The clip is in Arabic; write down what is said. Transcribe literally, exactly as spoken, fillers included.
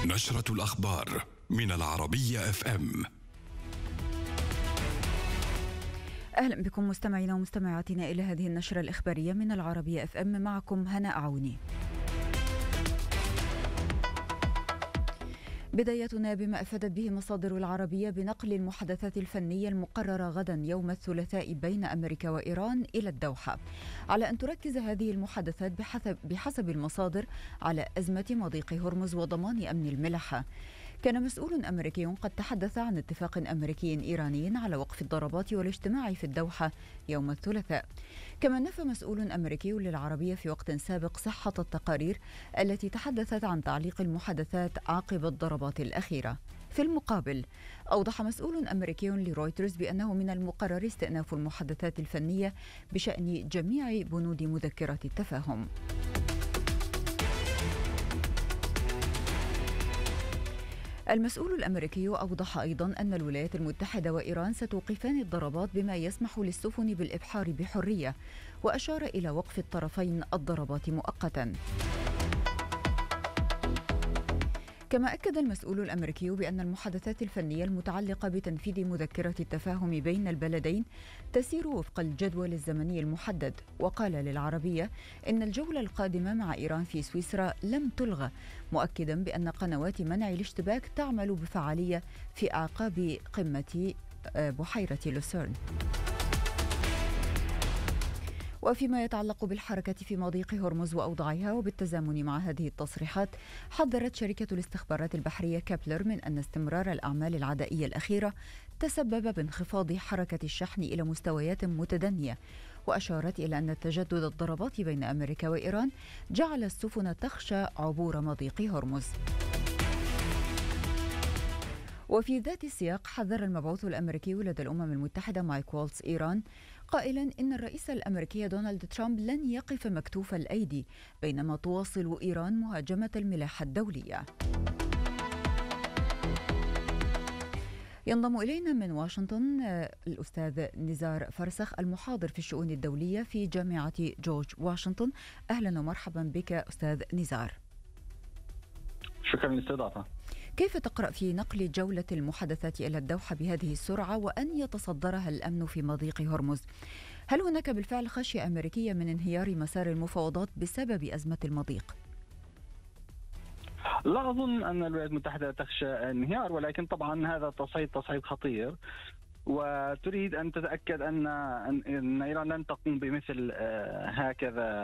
نشرة الأخبار من العربية اف ام. أهلا بكم مستمعينا ومستمعاتنا إلى هذه النشرة الإخبارية من العربية اف ام، معكم هناء عوني. بدايتنا بما أفادت به مصادر العربية بنقل المحادثات الفنية المقررة غدا يوم الثلاثاء بين أمريكا وإيران إلى الدوحة، على أن تركز هذه المحادثات بحسب, بحسب المصادر على أزمة مضيق هرمز وضمان أمن الملاحة. كان مسؤول أمريكي قد تحدث عن اتفاق أمريكي إيراني على وقف الضربات والاجتماع في الدوحة يوم الثلاثاء. كما نفى مسؤول أمريكي للعربية في وقت سابق صحة التقارير التي تحدثت عن تعليق المحادثات عقب الضربات الأخيرة. في المقابل، أوضح مسؤول أمريكي لرويترز بأنه من المقرر استئناف المحادثات الفنية بشأن جميع بنود مذكرة التفاهم. المسؤول الأمريكي أوضح أيضا أن الولايات المتحدة وإيران ستوقفان الضربات بما يسمح للسفن بالإبحار بحرية، وأشار إلى وقف الطرفين الضربات مؤقتا. كما أكد المسؤول الأمريكي بأن المحادثات الفنية المتعلقة بتنفيذ مذكرة التفاهم بين البلدين تسير وفق الجدول الزمني المحدد، وقال للعربية إن الجولة القادمة مع إيران في سويسرا لم تلغى، مؤكدا بأن قنوات منع الاشتباك تعمل بفعالية في أعقاب قمة بحيرة لوسيرن. وفيما يتعلق بالحركة في مضيق هرمز وأوضاعها، وبالتزامن مع هذه التصريحات، حذرت شركة الاستخبارات البحرية كابلر من أن استمرار الأعمال العدائية الأخيرة تسبب بانخفاض حركة الشحن إلى مستويات متدنية، وأشارت إلى أن تجدد الضربات بين أمريكا وإيران جعل السفن تخشى عبور مضيق هرمز. وفي ذات السياق، حذر المبعوث الأمريكي لدى الأمم المتحدة مايك والتز إيران قائلا إن الرئيس الأمريكي دونالد ترامب لن يقف مكتوف الأيدي بينما تواصل إيران مهاجمة الملاحة الدولية. ينضم إلينا من واشنطن الأستاذ نزار فرسخ، المحاضر في الشؤون الدولية في جامعة جورج واشنطن. أهلا ومرحبا بك أستاذ نزار. شكرا للاستضافة. كيف تقرأ في نقل جولة المحادثات إلى الدوحة بهذه السرعة وأن يتصدرها الأمن في مضيق هرمز؟ هل هناك بالفعل خشية أمريكية من انهيار مسار المفاوضات بسبب أزمة المضيق؟ لا أظن أن الولايات المتحدة تخشى انهيار، ولكن طبعا هذا تصعيد تصعيد خطير، وتريد أن تتأكد أن أن إيران لن تقوم بمثل هكذا